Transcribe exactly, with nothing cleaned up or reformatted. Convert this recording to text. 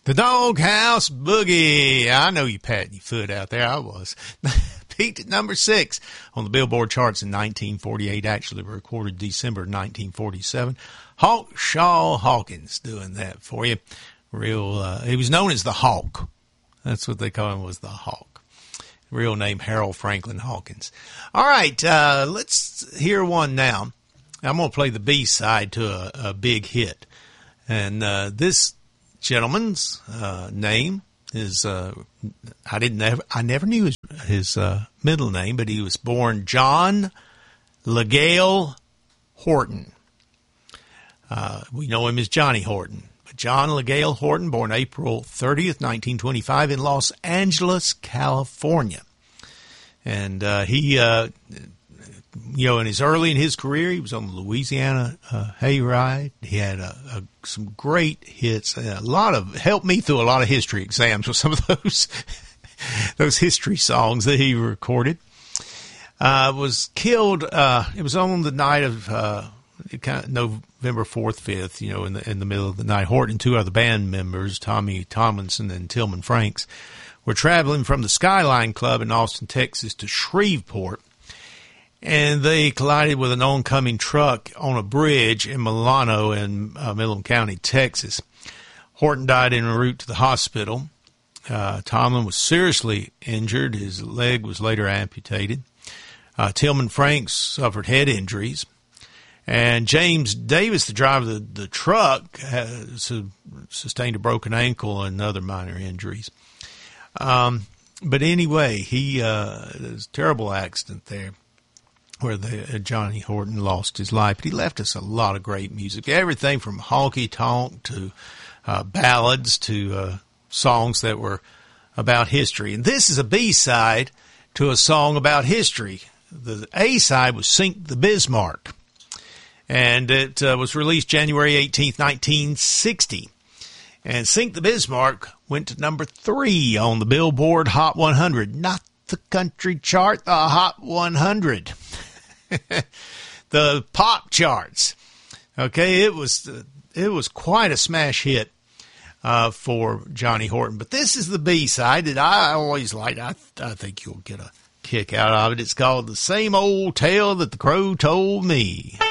The Doghouse Boogie. I know you patting your foot out there. I was. Peaked at number six on the Billboard charts in nineteen forty-eight, actually recorded December nineteen forty-seven. Hawkshaw Hawkins doing that for you. Real, uh, he was known as the Hawk. That's what they call him, was the Hawk. Real name, Harold Franklin Hawkins. All right, uh, let's hear one now. I'm going to play the B-side to a, a big hit. And uh, this gentleman's uh, name is, uh, I didn't never, I never knew his, his uh, middle name, but he was born John LeGale Horton. Uh, we know him as Johnny Horton. But John LeGale Horton, born April thirtieth, nineteen twenty-five in Los Angeles, California. And uh, he, uh, you know, in his early in his career, he was on the Louisiana uh, Hayride. He had a, a, some great hits. A lot of, helped me through a lot of history exams with some of those, those history songs that he recorded. Uh, was killed, uh, it was on the night of, uh, kind of November fourth, fifth, you know, in the, in the middle of the night. Horton, two other band members, Tommy Tomlinson and Tillman Franks, were traveling from the Skyline Club in Austin, Texas to Shreveport. And they collided with an oncoming truck on a bridge in Milano in uh, Midland County, Texas. Horton died en route to the hospital. Uh, Tomlin was seriously injured. His leg was later amputated. Uh, Tillman Franks suffered head injuries. And James Davis, the driver of the, the truck, has, uh, sustained a broken ankle and other minor injuries. Um, but anyway, he, uh, there was a terrible accident there where the, uh, Johnny Horton lost his life. But he left us a lot of great music, everything from honky tonk to uh, ballads to uh, songs that were about history. And this is a B-side to a song about history. The A-side was Sink the Bismarck. And it uh, was released January eighteenth, nineteen sixty. And Sink the Bismarck went to number three on the Billboard Hot one hundred. Not the country chart, the Hot one hundred. The pop charts. Okay, it was uh, it was quite a smash hit uh, for Johnny Horton. But this is the B-side that I always like. I, I think you'll get a kick out of it. It's called The Same Old Tale That the Crow Told Me.